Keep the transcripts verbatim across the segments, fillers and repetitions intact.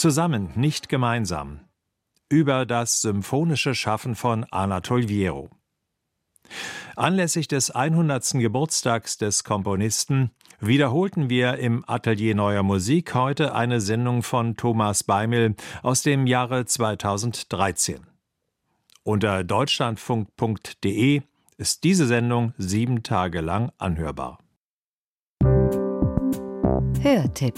Zusammen, nicht gemeinsam. Über das symphonische Schaffen von Anatol Wierow. Anlässlich des hundertsten Geburtstags des Komponisten wiederholten wir im Atelier Neuer Musik heute eine Sendung von Thomas Beimel aus dem Jahre zweitausenddreizehn. Unter deutschlandfunk punkt de ist diese Sendung sieben Tage lang anhörbar. Hörtipp.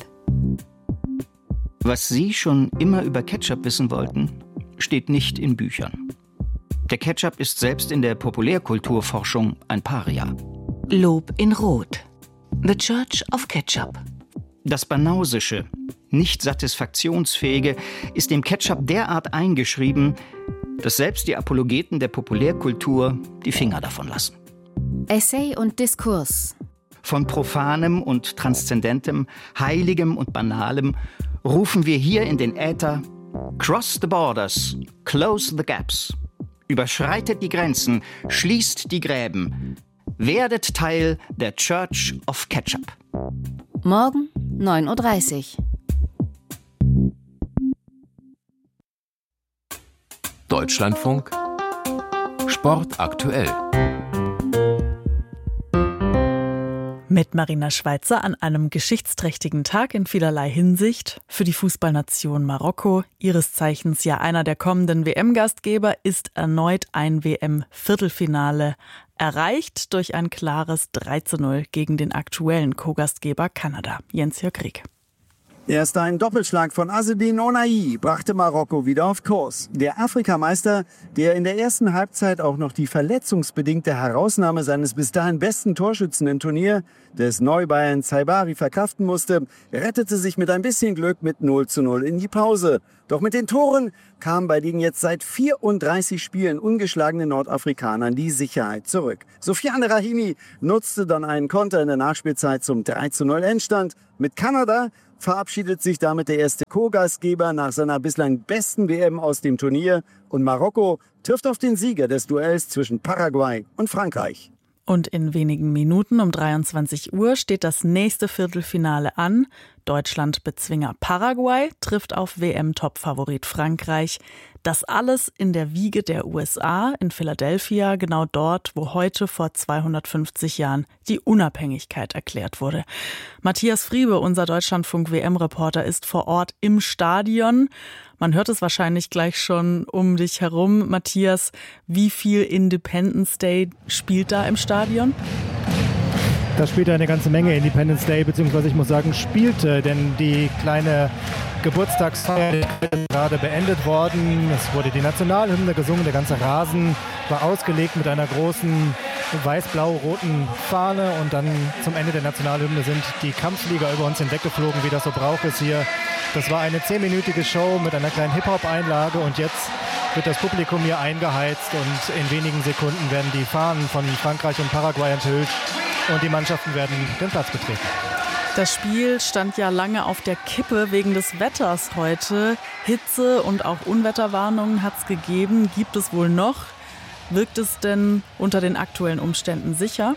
Was Sie schon immer über Ketchup wissen wollten, steht nicht in Büchern. Der Ketchup ist selbst in der Populärkulturforschung ein Paria. Lob in Rot. The Church of Ketchup. Das Banausische, nicht satisfaktionsfähige, ist dem Ketchup derart eingeschrieben, dass selbst die Apologeten der Populärkultur die Finger davon lassen. Essay und Diskurs. Von Profanem und Transzendentem, Heiligem und Banalem rufen wir hier in den Äther: Cross the borders, close the gaps. Überschreitet die Grenzen, schließt die Gräben. Werdet Teil der Church of Ketchup. Morgen neun Uhr dreißig. Deutschlandfunk Sport aktuell. Mit Marina Schweizer an einem geschichtsträchtigen Tag in vielerlei Hinsicht. Für die Fußballnation Marokko, ihres Zeichens ja einer der kommenden W M-Gastgeber, ist erneut ein W M-Viertelfinale erreicht durch ein klares drei zu null gegen den aktuellen Co-Gastgeber Kanada. Jens-Jörg Rieck. Erst ein Doppelschlag von Azzedine Ounahi brachte Marokko wieder auf Kurs. Der Afrikameister, der in der ersten Halbzeit auch noch die verletzungsbedingte Herausnahme seines bis dahin besten Torschützen im Turnier, des Neubayern Saibari, verkraften musste, rettete sich mit ein bisschen Glück mit null zu null in die Pause. Doch mit den Toren kam bei den jetzt seit vierunddreißig Spielen ungeschlagenen Nordafrikanern die Sicherheit zurück. Sofiane Rahimi nutzte dann einen Konter in der Nachspielzeit zum drei zu null Endstand. Mit Kanada verabschiedet sich damit der erste Co-Gastgeber nach seiner bislang besten W M aus dem Turnier. Und Marokko trifft auf den Sieger des Duells zwischen Paraguay und Frankreich. Und in wenigen Minuten um dreiundzwanzig Uhr steht das nächste Viertelfinale an. Deutschland-Bezwinger Paraguay trifft auf W M-Top-Favorit Frankreich. Das alles in der Wiege der U S A in Philadelphia, genau dort, wo heute vor zweihundertfünfzig Jahren die Unabhängigkeit erklärt wurde. Matthias Friebe, unser Deutschlandfunk-W M-Reporter, ist vor Ort im Stadion. Man hört es wahrscheinlich gleich schon um dich herum. Matthias, wie viel Independence Day spielt da im Stadion? Da spielt eine ganze Menge Independence Day, beziehungsweise ich muss sagen, spielte, denn die kleine Geburtstagsfeier ist gerade beendet worden. Es wurde die Nationalhymne gesungen, der ganze Rasen war ausgelegt mit einer großen weiß-blau-roten Fahne und dann zum Ende der Nationalhymne sind die Kampfflieger über uns hinweggeflogen, wie das so Brauch ist hier. Das war eine zehnminütige Show mit einer kleinen Hip-Hop-Einlage und jetzt wird das Publikum hier eingeheizt und in wenigen Sekunden werden die Fahnen von Frankreich und Paraguay enthüllt und die Mannschaften werden den Platz betreten. Das Spiel stand ja lange auf der Kippe wegen des Wetters heute. Hitze und auch Unwetterwarnungen hat es gegeben, gibt es wohl noch. Wirkt es denn unter den aktuellen Umständen sicher?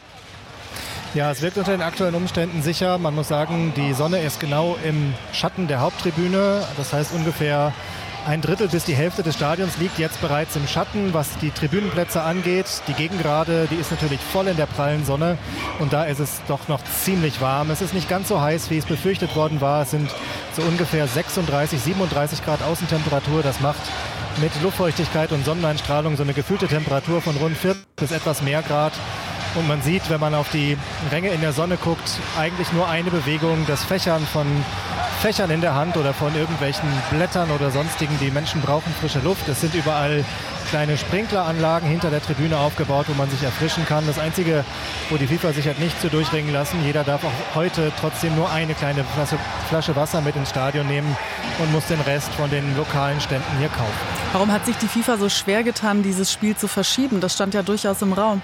Ja, es wirkt unter den aktuellen Umständen sicher. Man muss sagen, die Sonne ist genau im Schatten der Haupttribüne. Das heißt, ungefähr ein Drittel bis die Hälfte des Stadions liegt jetzt bereits im Schatten, was die Tribünenplätze angeht. Die Gegengrade, die ist natürlich voll in der prallen Sonne und da ist es doch noch ziemlich warm. Es ist nicht ganz so heiß, wie es befürchtet worden war. Es sind so ungefähr sechsunddreißig, siebenunddreißig Grad Außentemperatur. Das macht mit Luftfeuchtigkeit und Sonneneinstrahlung so eine gefühlte Temperatur von rund vierzig bis etwas mehr Grad. Und man sieht, wenn man auf die Ränge in der Sonne guckt, eigentlich nur eine Bewegung, das Fächern von Fächern in der Hand oder von irgendwelchen Blättern oder sonstigen. Die Menschen brauchen frische Luft. Es sind überall kleine Sprinkleranlagen hinter der Tribüne aufgebaut, wo man sich erfrischen kann. Das Einzige, wo die FIFA sich hat nicht zu durchringen lassen, jeder darf auch heute trotzdem nur eine kleine Flasche, Flasche Wasser mit ins Stadion nehmen und muss den Rest von den lokalen Ständen hier kaufen. Warum hat sich die FIFA so schwer getan, dieses Spiel zu verschieben? Das stand ja durchaus im Raum.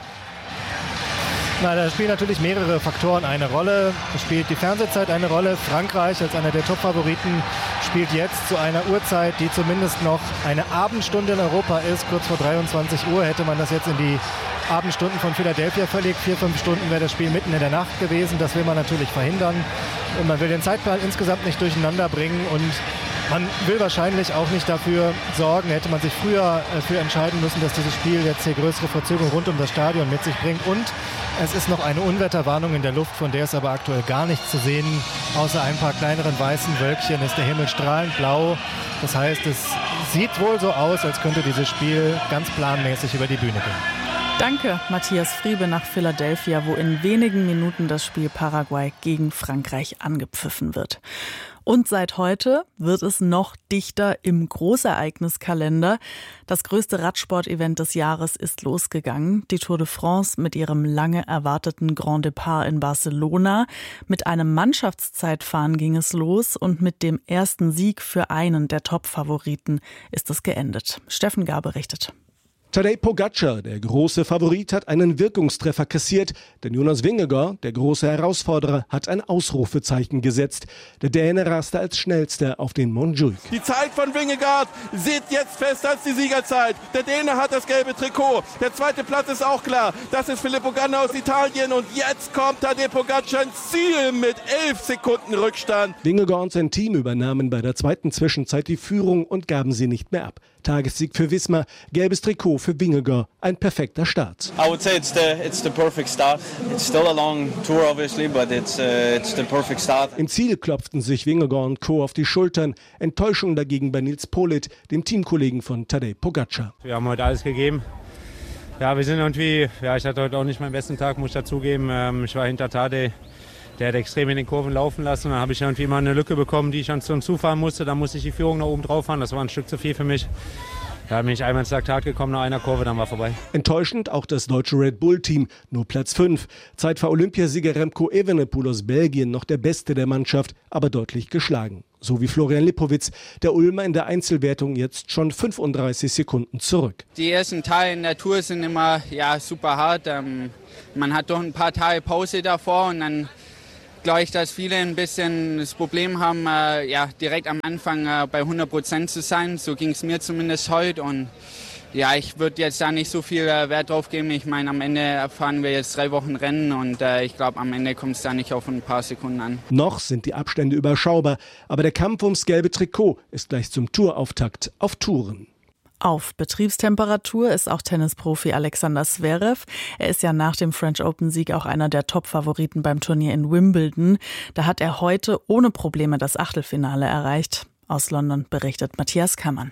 Na, da spielen natürlich mehrere Faktoren eine Rolle. Es spielt die Fernsehzeit eine Rolle. Frankreich als einer der Top-Favoriten spielt jetzt zu einer Uhrzeit, die zumindest noch eine Abendstunde in Europa ist. Kurz vor dreiundzwanzig Uhr hätte man das jetzt in die Abendstunden von Philadelphia verlegt. Vier, fünf Stunden wäre das Spiel mitten in der Nacht gewesen. Das will man natürlich verhindern. Und man will den Zeitplan insgesamt nicht durcheinander bringen. Und Man will wahrscheinlich auch nicht dafür sorgen, hätte man sich früher dafür entscheiden müssen, dass dieses Spiel jetzt hier größere Verzögerung rund um das Stadion mit sich bringt. Und es ist noch eine Unwetterwarnung in der Luft, von der ist aber aktuell gar nichts zu sehen. Außer ein paar kleineren weißen Wölkchen ist der Himmel strahlend blau. Das heißt, es sieht wohl so aus, als könnte dieses Spiel ganz planmäßig über die Bühne gehen. Danke, Matthias Friebe nach Philadelphia, wo in wenigen Minuten das Spiel Paraguay gegen Frankreich angepfiffen wird. Und seit heute wird es noch dichter im Großereigniskalender. Das größte Radsport-Event des Jahres ist losgegangen. Die Tour de France mit ihrem lange erwarteten Grand Départ in Barcelona. Mit einem Mannschaftszeitfahren ging es los und mit dem ersten Sieg für einen der Top-Favoriten ist es geendet. Steffen Gar berichtet. Tadej Pogačar, der große Favorit, hat einen Wirkungstreffer kassiert, denn Jonas Vingegaard, der große Herausforderer, hat ein Ausrufezeichen gesetzt. Der Däne raste als schnellster auf den Montjuïc. Die Zeit von Vingegaard sitzt jetzt fest als die Siegerzeit. Der Däne hat das gelbe Trikot. Der zweite Platz ist auch klar. Das ist Filippo Ganna aus Italien und jetzt kommt Tadej Pogačar ins Ziel mit elf Sekunden Rückstand. Vingegaard und sein Team übernahmen bei der zweiten Zwischenzeit die Führung und gaben sie nicht mehr ab. Tagessieg für Visma, gelbes Trikot für Vingegaard, ein perfekter Start. I would say it's the it's the perfect start. It's still a long tour obviously, but it's uh, it's the perfect start. Im Ziel klopften sich Vingegaard und Co. auf die Schultern. Enttäuschung dagegen bei Nils Politt, dem Teamkollegen von Tadej Pogačar. Wir haben heute alles gegeben. Ja, wir sind irgendwie, ja, ich hatte heute auch nicht meinen besten Tag, muss ich dazugeben. Ähm, ich war hinter Tadej. Der hat extrem in den Kurven laufen lassen. Dann habe ich irgendwie mal eine Lücke bekommen, die ich dann zum Zufahren musste. Dann musste ich die Führung nach oben drauf fahren. Das war ein Stück zu viel für mich. Da bin ich einmal ins Laktat gekommen nach einer Kurve, dann war vorbei. Enttäuschend auch das deutsche Red Bull-Team, nur Platz fünf. Zeitfahr Olympiasieger Remco Evenepoel aus Belgien, noch der Beste der Mannschaft, aber deutlich geschlagen. So wie Florian Lipowitz, der Ulmer in der Einzelwertung jetzt schon fünfunddreißig Sekunden zurück. Die ersten Tage in der Tour sind immer ja, super hart. Ähm, man hat doch ein paar Tage Pause davor und dann glaube ich, dass viele ein bisschen das Problem haben, äh, ja, direkt am Anfang äh, bei hundert Prozent zu sein. So ging es mir zumindest heute. Und ja, ich würde jetzt da nicht so viel äh, Wert drauf geben. Ich meine, am Ende fahren wir jetzt drei Wochen Rennen und äh, ich glaube, am Ende kommt es da nicht auf ein paar Sekunden an. Noch sind die Abstände überschaubar, aber der Kampf ums gelbe Trikot ist gleich zum Tourauftakt auf Touren. Auf Betriebstemperatur ist auch Tennisprofi Alexander Zverev. Er ist ja nach dem French Open-Sieg auch einer der Top-Favoriten beim Turnier in Wimbledon. Da hat er heute ohne Probleme das Achtelfinale erreicht. Aus London berichtet Matthias Kammann.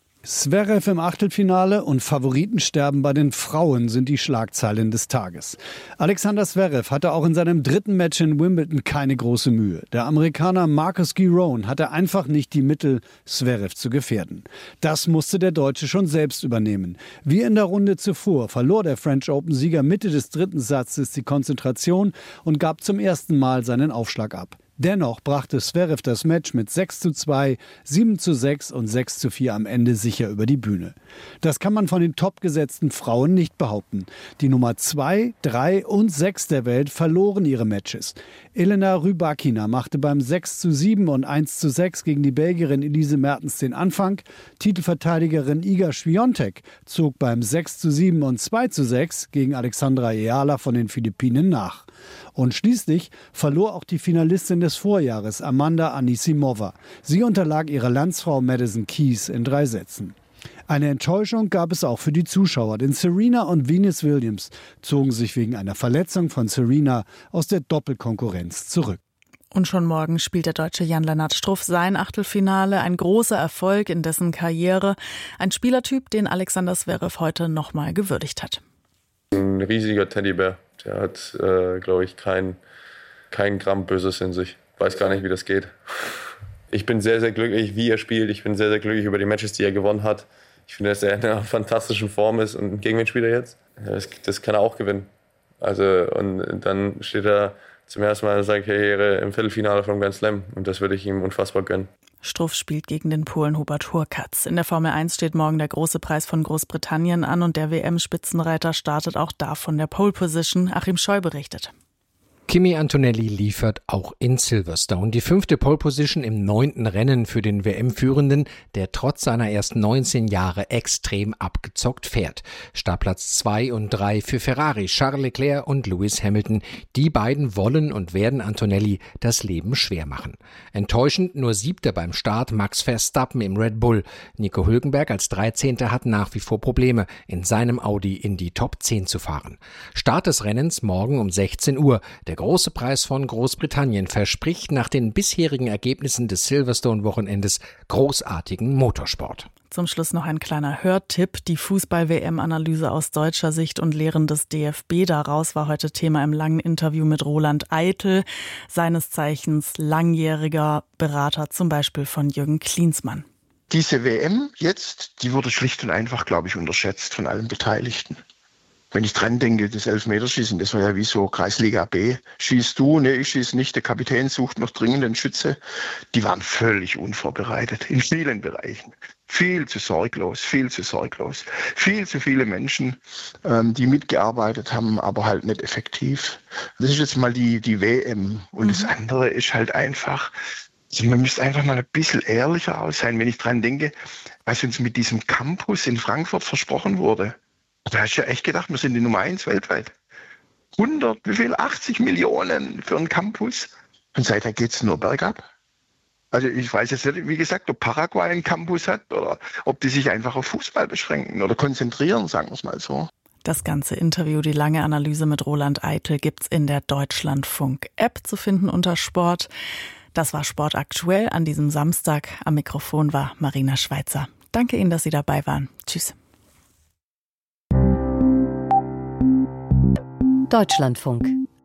Zverev im Achtelfinale und Favoritensterben bei den Frauen sind die Schlagzeilen des Tages. Alexander Zverev hatte auch in seinem dritten Match in Wimbledon keine große Mühe. Der Amerikaner Marcus Giron hatte einfach nicht die Mittel, Zverev zu gefährden. Das musste der Deutsche schon selbst übernehmen. Wie in der Runde zuvor verlor der French Open-Sieger Mitte des dritten Satzes die Konzentration und gab zum ersten Mal seinen Aufschlag ab. Dennoch brachte Zverev das Match mit sechs zu zwei, sieben zu sechs und sechs zu vier am Ende sicher über die Bühne. Das kann man von den topgesetzten Frauen nicht behaupten. Die Nummer zwei, drei und sechs der Welt verloren ihre Matches. Elena Rybakina machte beim sechs zu sieben und eins zu sechs gegen die Belgierin Elise Mertens den Anfang. Titelverteidigerin Iga Swiatek zog beim sechs zu sieben und zwei zu sechs gegen Alexandra Eala von den Philippinen nach. Und schließlich verlor auch die Finalistin des Vorjahres, Amanda Anisimova. Sie unterlag ihrer Landsfrau Madison Keys in drei Sätzen. Eine Enttäuschung gab es auch für die Zuschauer, denn Serena und Venus Williams zogen sich wegen einer Verletzung von Serena aus der Doppelkonkurrenz zurück. Und schon morgen spielt der Deutsche Jan-Lennart Struff sein Achtelfinale. Ein großer Erfolg in dessen Karriere. Ein Spielertyp, den Alexander Zverev heute nochmal gewürdigt hat. Ein riesiger Teddybär. Der hat, äh, glaube ich, kein, kein Gramm Böses in sich. Weiß gar nicht, wie das geht. Ich bin sehr, sehr glücklich, wie er spielt. Ich bin sehr, sehr glücklich über die Matches, die er gewonnen hat. Ich finde, dass er in einer fantastischen Form ist. Und gegen wen spielt er jetzt? Das, das kann er auch gewinnen. Also, und dann steht er zum ersten Mal in seiner Karriere im Viertelfinale vom Grand Slam. Und das würde ich ihm unfassbar gönnen. Struff spielt gegen den Polen Hubert Hurkacz. In der Formel eins steht morgen der große Preis von Großbritannien an und der W M-Spitzenreiter startet auch da von der Pole Position. Achim Scheu berichtet. Kimi Antonelli liefert auch in Silverstone. Die fünfte Pole Position im neunten Rennen für den W M-Führenden, der trotz seiner erst neunzehn Jahre extrem abgezockt fährt. Startplatz zwei und drei für Ferrari, Charles Leclerc und Lewis Hamilton. Die beiden wollen und werden Antonelli das Leben schwer machen. Enttäuschend nur Siebter beim Start Max Verstappen im Red Bull. Nico Hülkenberg als dreizehnter hat nach wie vor Probleme, in seinem Audi in die Top zehn zu fahren. Start des Rennens morgen um sechzehn Uhr. Der große Preis von Großbritannien verspricht nach den bisherigen Ergebnissen des Silverstone-Wochenendes großartigen Motorsport. Zum Schluss noch ein kleiner Hörtipp. Die Fußball-W M-Analyse aus deutscher Sicht und Lehren des D F B daraus war heute Thema im langen Interview mit Roland Eitel, seines Zeichens langjähriger Berater zum Beispiel von Jürgen Klinsmann. Diese W M jetzt, die wurde schlicht und einfach, glaube ich, unterschätzt von allen Beteiligten. Wenn ich dran denke, das Elfmeterschießen, das war ja wie so Kreisliga B. Schießt du, ne, ich schieße nicht, der Kapitän sucht noch dringend einen Schütze. Die waren völlig unvorbereitet in vielen Bereichen. Viel zu sorglos, viel zu sorglos. Viel zu viele Menschen, ähm, die mitgearbeitet haben, aber halt nicht effektiv. Das ist jetzt mal die, die W M. Und mhm. das andere ist halt einfach, also man müsste einfach mal ein bisschen ehrlicher aus sein, wenn ich dran denke, was uns mit diesem Campus in Frankfurt versprochen wurde. Da hast du ja echt gedacht, wir sind die Nummer eins weltweit. hundert, wie viel? achtzig Millionen für einen Campus. Und seitdem geht es nur bergab. Also ich weiß jetzt nicht, wie gesagt, ob Paraguay einen Campus hat oder ob die sich einfach auf Fußball beschränken oder konzentrieren, sagen wir es mal so. Das ganze Interview, die lange Analyse mit Roland Eitel gibt's in der Deutschlandfunk-App zu finden unter Sport. Das war Sport aktuell an diesem Samstag. Am Mikrofon war Marina Schweizer. Danke Ihnen, dass Sie dabei waren. Tschüss. Deutschlandfunk.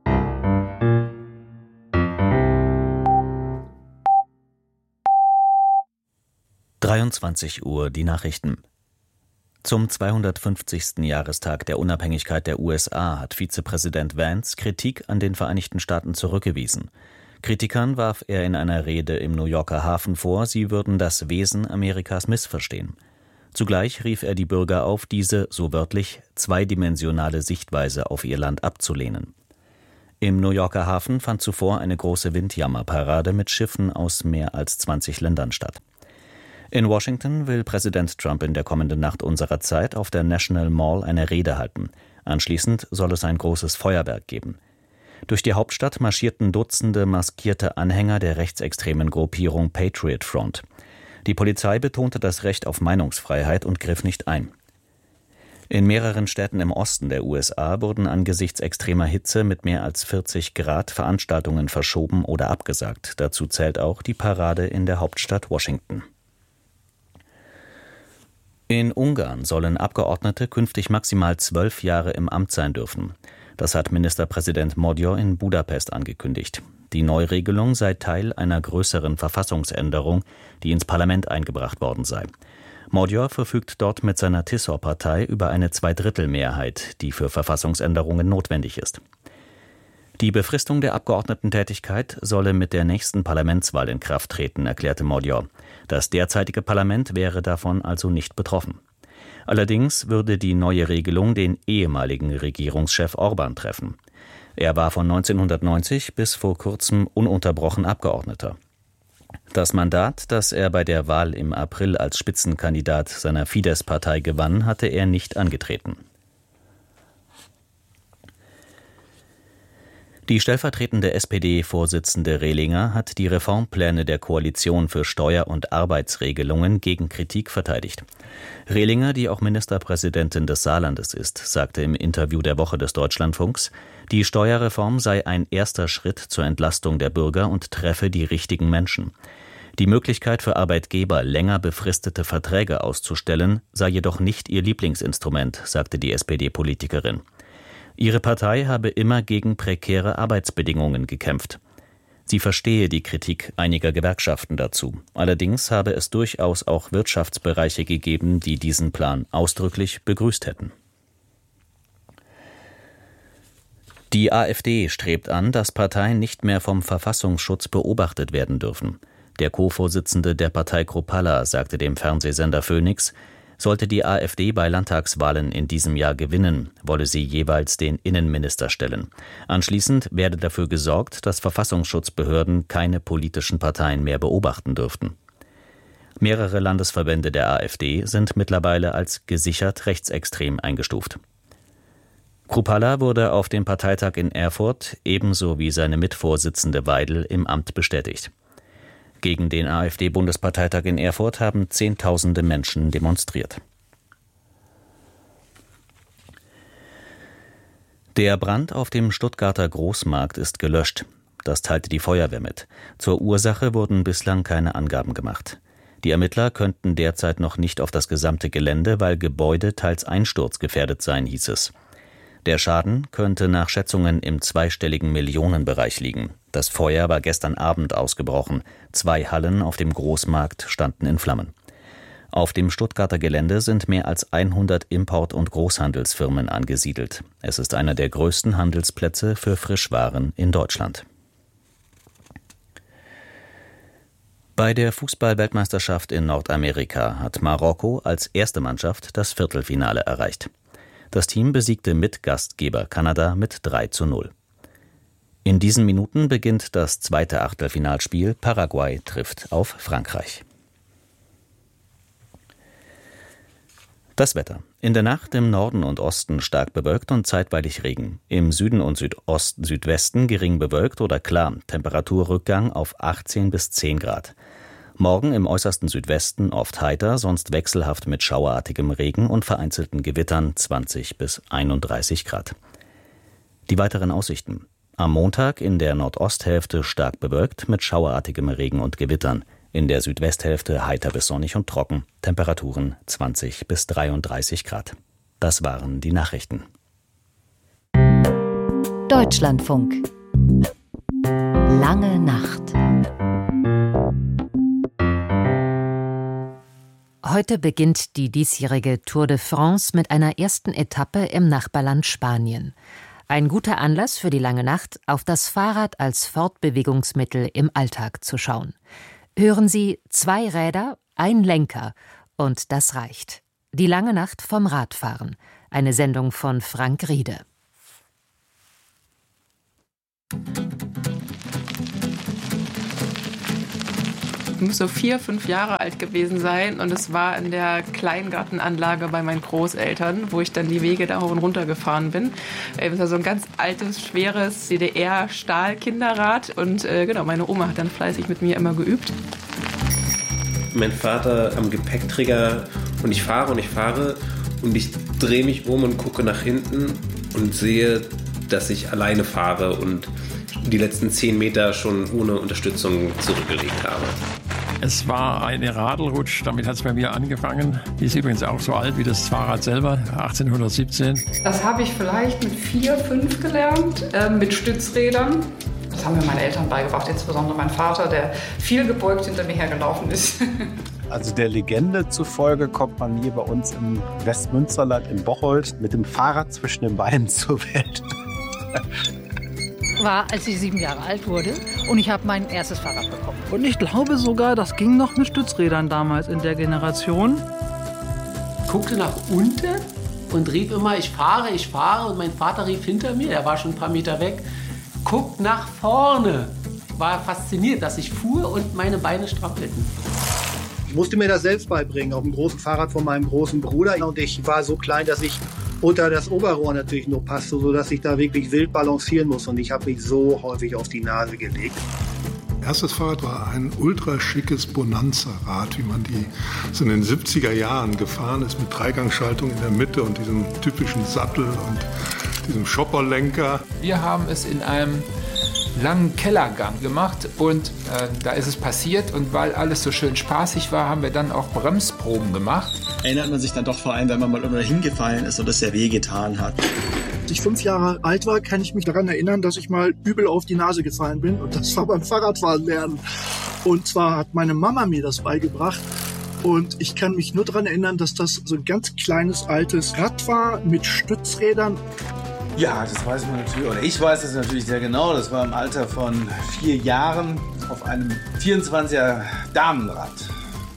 dreiundzwanzig Uhr, die Nachrichten. Zum zweihundertfünfzigsten Jahrestag der Unabhängigkeit der U S A hat Vizepräsident Vance Kritik an den Vereinigten Staaten zurückgewiesen. Kritikern warf er in einer Rede im New Yorker Hafen vor, sie würden das Wesen Amerikas missverstehen. Zugleich rief er die Bürger auf, diese, so wörtlich, zweidimensionale Sichtweise auf ihr Land abzulehnen. Im New Yorker Hafen fand zuvor eine große Windjammerparade mit Schiffen aus mehr als zwanzig Ländern statt. In Washington will Präsident Trump in der kommenden Nacht unserer Zeit auf der National Mall eine Rede halten. Anschließend soll es ein großes Feuerwerk geben. Durch die Hauptstadt marschierten Dutzende maskierte Anhänger der rechtsextremen Gruppierung Patriot Front. Die Polizei betonte das Recht auf Meinungsfreiheit und griff nicht ein. In mehreren Städten im Osten der U S A wurden angesichts extremer Hitze mit mehr als vierzig Grad Veranstaltungen verschoben oder abgesagt. Dazu zählt auch die Parade in der Hauptstadt Washington. In Ungarn sollen Abgeordnete künftig maximal zwölf Jahre im Amt sein dürfen. Das hat Ministerpräsident Magyar in Budapest angekündigt. Die Neuregelung sei Teil einer größeren Verfassungsänderung, die ins Parlament eingebracht worden sei. Magyar verfügt dort mit seiner Tisza-Partei über eine Zweidrittelmehrheit, die für Verfassungsänderungen notwendig ist. Die Befristung der Abgeordnetentätigkeit solle mit der nächsten Parlamentswahl in Kraft treten, erklärte Magyar. Das derzeitige Parlament wäre davon also nicht betroffen. Allerdings würde die neue Regelung den ehemaligen Regierungschef Orbán treffen. Er war von neunzehnhundertneunzig bis vor kurzem ununterbrochen Abgeordneter. Das Mandat, das er bei der Wahl im April als Spitzenkandidat seiner Fidesz-Partei gewann, hatte er nicht angetreten. Die stellvertretende S P D-Vorsitzende Rehlinger hat die Reformpläne der Koalition für Steuer- und Arbeitsregelungen gegen Kritik verteidigt. Rehlinger, die auch Ministerpräsidentin des Saarlandes ist, sagte im Interview der Woche des Deutschlandfunks, die Steuerreform sei ein erster Schritt zur Entlastung der Bürger und treffe die richtigen Menschen. Die Möglichkeit für Arbeitgeber, länger befristete Verträge auszustellen, sei jedoch nicht ihr Lieblingsinstrument, sagte die S P D-Politikerin. Ihre Partei habe immer gegen prekäre Arbeitsbedingungen gekämpft. Sie verstehe die Kritik einiger Gewerkschaften dazu. Allerdings habe es durchaus auch Wirtschaftsbereiche gegeben, die diesen Plan ausdrücklich begrüßt hätten. Die AfD strebt an, dass Parteien nicht mehr vom Verfassungsschutz beobachtet werden dürfen. Der Co-Vorsitzende der Partei Kruppalla sagte dem Fernsehsender Phoenix, Sollte die AfD bei Landtagswahlen in diesem Jahr gewinnen, wolle sie jeweils den Innenminister stellen. Anschließend werde dafür gesorgt, dass Verfassungsschutzbehörden keine politischen Parteien mehr beobachten dürften. Mehrere Landesverbände der AfD sind mittlerweile als gesichert rechtsextrem eingestuft. Kruppalla wurde auf dem Parteitag in Erfurt ebenso wie seine Mitvorsitzende Weidel im Amt bestätigt. Gegen den AfD-Bundesparteitag in Erfurt haben Zehntausende Menschen demonstriert. Der Brand auf dem Stuttgarter Großmarkt ist gelöscht. Das teilte die Feuerwehr mit. Zur Ursache wurden bislang keine Angaben gemacht. Die Ermittler könnten derzeit noch nicht auf das gesamte Gelände, weil Gebäude teils einsturzgefährdet seien, hieß es. Der Schaden könnte nach Schätzungen im zweistelligen Millionenbereich liegen. Das Feuer war gestern Abend ausgebrochen. Zwei Hallen auf dem Großmarkt standen in Flammen. Auf dem Stuttgarter Gelände sind mehr als hundert Import- und Großhandelsfirmen angesiedelt. Es ist einer der größten Handelsplätze für Frischwaren in Deutschland. Bei der Fußball-Weltmeisterschaft in Nordamerika hat Marokko als erste Mannschaft das Viertelfinale erreicht. Das Team besiegte Mitgastgeber Kanada mit drei zu null. In diesen Minuten beginnt das zweite Achtelfinalspiel. Paraguay trifft auf Frankreich. Das Wetter. In der Nacht im Norden und Osten stark bewölkt und zeitweilig Regen. Im Süden und Südosten, Südwesten gering bewölkt oder klar. Temperaturrückgang auf achtzehn bis zehn Grad. Morgen im äußersten Südwesten oft heiter, sonst wechselhaft mit schauerartigem Regen und vereinzelten Gewittern zwanzig bis einunddreißig Grad. Die weiteren Aussichten. Am Montag in der Nordosthälfte stark bewölkt mit schauerartigem Regen und Gewittern. In der Südwesthälfte heiter bis sonnig und trocken. Temperaturen zwanzig bis dreiunddreißig Grad. Das waren die Nachrichten. Deutschlandfunk. Lange Nacht. Heute beginnt die diesjährige Tour de France mit einer ersten Etappe im Nachbarland Spanien. Ein guter Anlass für die lange Nacht, auf das Fahrrad als Fortbewegungsmittel im Alltag zu schauen. Hören Sie zwei Räder, ein Lenker und das reicht. Die lange Nacht vom Radfahren. Eine Sendung von Frank Riede. Ich muss so vier, fünf Jahre alt gewesen sein und es war in der Kleingartenanlage bei meinen Großeltern, wo ich dann die Wege da hoch und runter gefahren bin. Es war so ein ganz altes, schweres C D R-Stahl-Kinderrad und äh, genau, meine Oma hat dann fleißig mit mir immer geübt. Mein Vater am Gepäckträger und ich fahre und ich fahre und ich drehe mich um und gucke nach hinten und sehe, dass ich alleine fahre und die letzten zehn Meter schon ohne Unterstützung zurückgelegt habe. Es war eine Radlrutsch, damit hat es bei mir angefangen. Die ist übrigens auch so alt wie das Fahrrad selber, achtzehnhundertsiebzehn. Das habe ich vielleicht mit vier, fünf gelernt, äh, mit Stützrädern. Das haben mir meine Eltern beigebracht, insbesondere mein Vater, der viel gebeugt hinter mir hergelaufen ist. Also der Legende zufolge kommt man hier bei uns im Westmünsterland in Bocholt mit dem Fahrrad zwischen den Beinen zur Welt. War, als ich sieben Jahre alt wurde und ich habe mein erstes Fahrrad bekommen. Und ich glaube sogar, das ging noch mit Stützrädern damals in der Generation. Guckte nach unten und rief immer, ich fahre, ich fahre. Und mein Vater rief hinter mir, der war schon ein paar Meter weg, guckt nach vorne. Ich war fasziniert, dass ich fuhr und meine Beine strampelten. Ich musste mir das selbst beibringen, auf dem großen Fahrrad von meinem großen Bruder. Und ich war so klein, dass ich unter das Oberrohr natürlich nur passte, sodass ich da wirklich wild balancieren muss. Und ich habe mich so häufig auf die Nase gelegt. Erstes Fahrrad war ein ultra schickes Bonanza-Rad, wie man die so in den siebziger Jahren gefahren ist, mit Dreigangschaltung in der Mitte und diesem typischen Sattel und diesem Shopperlenker. Wir haben es in einem langen Kellergang gemacht und äh, da ist es passiert und weil alles so schön spaßig war, haben wir dann auch Bremsproben gemacht. Erinnert man sich dann doch vor allem, wenn man mal irgendwo hingefallen ist und es sehr weh getan hat. Als ich fünf Jahre alt war, kann ich mich daran erinnern, dass ich mal übel auf die Nase gefallen bin und das war beim Fahrradfahren lernen. Und zwar hat meine Mama mir das beigebracht. Und ich kann mich nur daran erinnern, dass das so ein ganz kleines, altes Rad war mit Stützrädern. Ja, das weiß man natürlich, oder ich weiß es natürlich sehr genau. Das war im Alter von vier Jahren auf einem vierundzwanziger Damenrad.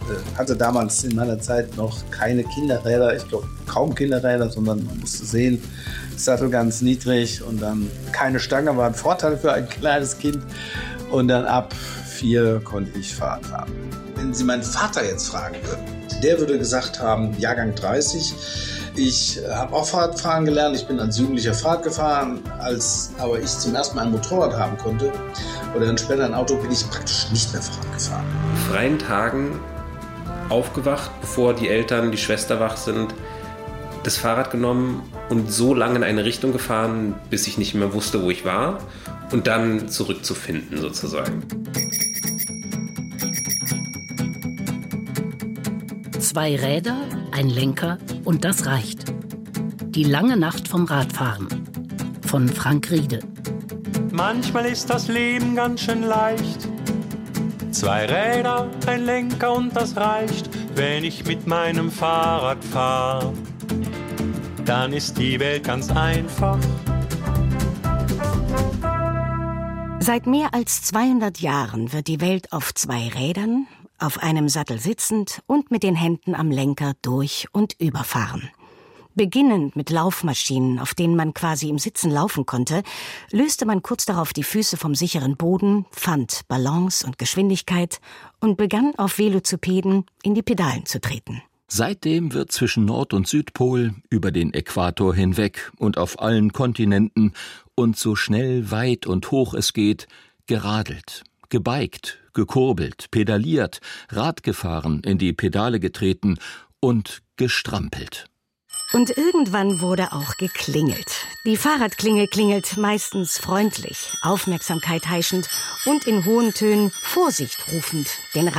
hatte damals in meiner Zeit noch keine Kinderräder, ich glaube kaum Kinderräder, sondern man musste sehen, Sattel ganz niedrig und dann keine Stange, war ein Vorteil für ein kleines Kind. Und dann ab vier konnte ich Fahrrad fahren. Wenn Sie meinen Vater jetzt fragen würden, der würde gesagt haben, Jahrgang dreißig, ich habe auch Fahrradfahren gelernt, ich bin als Jugendlicher Fahrrad gefahren, als aber ich zum ersten Mal ein Motorrad haben konnte oder dann später ein Auto, bin ich praktisch nicht mehr Fahrrad gefahren. Freien Tagen aufgewacht, bevor die Eltern, die Schwester wach sind, das Fahrrad genommen und so lange in eine Richtung gefahren, bis ich nicht mehr wusste, wo ich war und dann zurückzufinden sozusagen. Zwei Räder, ein Lenker und das reicht. Die lange Nacht vom Radfahren von Frank Riede. Manchmal ist das Leben ganz schön leicht. Zwei Räder, ein Lenker und das reicht, wenn ich mit meinem Fahrrad fahre. Dann ist die Welt ganz einfach. Seit mehr als zweihundert Jahren wird die Welt auf zwei Rädern, auf einem Sattel sitzend und mit den Händen am Lenker durch und überfahren. Beginnend mit Laufmaschinen, auf denen man quasi im Sitzen laufen konnte, löste man kurz darauf die Füße vom sicheren Boden, fand Balance und Geschwindigkeit und begann auf Velocipeden in die Pedalen zu treten. Seitdem wird zwischen Nord- und Südpol, über den Äquator hinweg und auf allen Kontinenten und so schnell, weit und hoch es geht, geradelt, gebiked, gekurbelt, pedaliert, Rad gefahren, in die Pedale getreten und gestrampelt. Und irgendwann wurde auch geklingelt. Die Fahrradklingel klingelt meistens freundlich, Aufmerksamkeit heischend und in hohen Tönen Vorsicht rufend, den